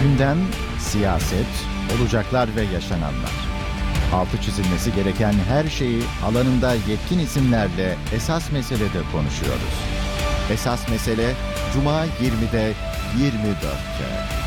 Gündem, siyaset, olacaklar ve yaşananlar. Altı çizilmesi gereken her şeyi alanında yetkin isimlerle Esas Mesele'de konuşuyoruz. Esas Mesele, Cuma 20'de 24'te.